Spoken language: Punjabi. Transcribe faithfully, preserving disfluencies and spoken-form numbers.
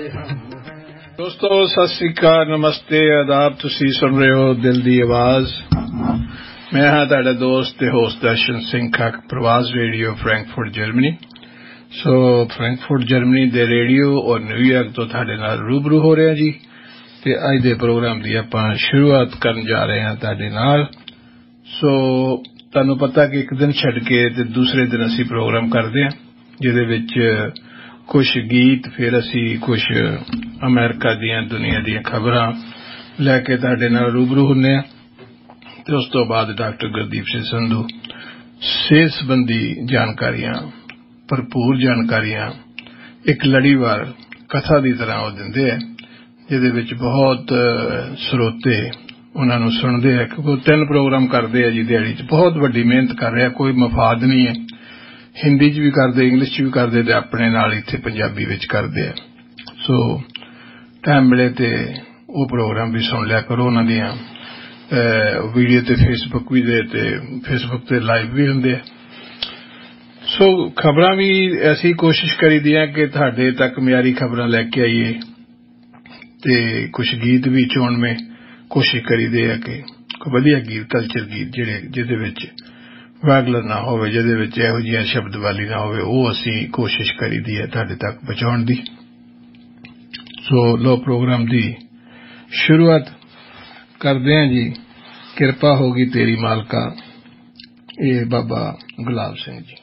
ਦੋਸਤੋ ਸਤਿ ਸ੍ਰੀ ਅਕਾਲ, ਨਮਸਤੇ, ਆਦਾਬ। ਤੁਸੀਂ ਸੁਣ ਰਹੇ ਹੋ ਦਿਲ ਦੀ ਆਵਾਜ਼। ਮੈਂ ਹਾਂ ਤੁਹਾਡਾ ਦੋਸਤ ਤੇ ਹੋਸਟ ਦਰਸ਼ਨ ਸਿੰਘ ਖੱਕ, ਪ੍ਰਵਾਸ ਰੇਡੀਓ ਫਰੈਂਕਫਰਟ ਜਰਮਨੀ। ਸੋ ਫਰੈਂਕਫਰਟ ਜਰਮਨੀ ਦੇ ਰੇਡੀਓ ਔਰ ਨਿਊਯਾਰਕ ਤੋਂ ਤੁਹਾਡੇ ਨਾਲ ਰੂਬਰੂ ਹੋ ਰਿਹਾ ਜੀ। ਤੇ ਅੱਜ ਦੇ ਪ੍ਰੋਗਰਾਮ ਦੀ ਆਪਾਂ ਸ਼ੁਰੂਆਤ ਕਰਨ ਜਾ ਰਹੇ ਹਾਂ ਤੁਹਾਡੇ ਨਾਲ। ਸੋ ਤੁਹਾਨੂੰ ਪਤਾ ਕਿ ਇੱਕ ਦਿਨ ਛੱਡ ਕੇ ਤੇ ਦੂਸਰੇ ਦਿਨ ਅਸੀਂ ਪ੍ਰੋਗਰਾਮ ਕਰਦੇ ਹਾਂ, ਜਿਹਦੇ ਵਿੱਚ ਕੁਝ ਗੀਤ, ਫਿਰ ਅਸੀਂ ਕੁਝ ਅਮਰੀਕਾ ਦੀਆਂ ਦੁਨੀਆ ਦੀਆਂ ਖਬਰਾਂ ਲੈ ਕੇ ਤੁਹਾਡੇ ਨਾਲ ਰੂਬਰੂ ਹੁੰਦੇ ਹਾਂ। ਤੇ ਉਸ ਤੋਂ ਬਾਅਦ ਡਾਕਟਰ ਗੁਰਦੀਪ ਸਿੰਘ ਸੰਧੂ ਸਿਹਤ ਸੰਬੰਧੀ ਜਾਣਕਾਰੀਆਂ, ਭਰਪੂਰ ਜਾਣਕਾਰੀਆਂ ਇੱਕ ਲੜੀਵਾਰ ਕਥਾ ਦੀ ਤਰ੍ਹਾਂ ਉਹ ਦਿੰਦੇ ਹੈ, ਜਿਹਦੇ ਵਿੱਚ ਬਹੁਤ ਸਰੋਤੇ ਉਹਨਾਂ ਨੂੰ ਸੁਣਦੇ ਹੈ, ਕਿਉਂਕਿ ਉਹ ਤਿੰਨ ਪ੍ਰੋਗਰਾਮ ਕਰਦੇ ਆ ਜੀ ਦਿਹਾੜੀ 'ਚ। ਬਹੁਤ ਵੱਡੀ ਮਿਹਨਤ ਕਰ ਰਿਹਾ, ਕੋਈ ਮਫਾਦ ਨਹੀਂ ਹੈ। ਹਿੰਦੀ 'ਚ ਵੀ ਕਰਦੇ, ਇੰਗਲਿਸ਼ 'ਚ ਵੀ ਕਰਦੇ ਤੇ ਆਪਣੇ ਨਾਲ ਇੱਥੇ ਪੰਜਾਬੀ ਵਿੱਚ ਕਰਦੇ ਆ। ਸੋ ਟਾਈਮ ਮਿਲੇ ਤੇ ਉਹ ਪ੍ਰੋਗਰਾਮ ਵੀ ਸੁਣ ਲਿਆ ਕਰੋ। ਉਹਨਾਂ ਦੀਆਂ ਵੀਡੀਓ ਤੇ ਫੇਸਬੁੱਕ ਵੀ ਦੇ ਤੇ ਫੇਸਬੁੱਕ ਤੇ ਲਾਈਵ ਵੀ ਹੁੰਦੇ ਆ। ਸੋ ਖਬਰਾਂ ਵੀ ਅਸੀਂ ਕੋਸ਼ਿਸ਼ ਕਰੀਦੀ ਹੈ ਕਿ ਤੁਹਾਡੇ ਤੱਕ ਮਿਆਰੀ ਖਬਰਾਂ ਲੈ ਕੇ ਆਈਏ, ਤੇ ਕੁਝ ਗੀਤ ਵੀ ਚੋਣਵੇਂ ਕੋਸ਼ਿਸ਼ ਕਰੀਦੇ ਆ ਕਿ ਵਧੀਆ ਗੀਤ, ਕਲਚਰ ਗੀਤ ਜਿਹੜੇ ਜਿਹਦੇ ਵਿੱਚ ਵਾਗਲਰ ਨਾ ਹੋਵੇ, ਜਿਹਦੇ ਵਿੱਚ ਇਹੋ ਜਿਹੀਆਂ ਸ਼ਬਦਵਾਲੀ ਨਾ ਹੋਵੇ, ਉਹ ਅਸੀਂ ਕੋਸ਼ਿਸ਼ ਕਰੀਦੀ ਹੈ ਤੁਹਾਡੇ ਤੱਕ ਪਹੁੰਚਾਉਣ ਦੀ। ਸੋ ਲੋ ਪ੍ਰੋਗਰਾਮ ਦੀ ਸ਼ੁਰੂਆਤ ਕਰਦੇ ਹਾਂ ਜੀ। ਕਿਰਪਾ ਹੋਗੀ ਤੇਰੀ ਮਾਲਕਾ, ਇਹ ਬਾਬਾ ਗੁਲਾਬ ਸਿੰਘ ਜੀ।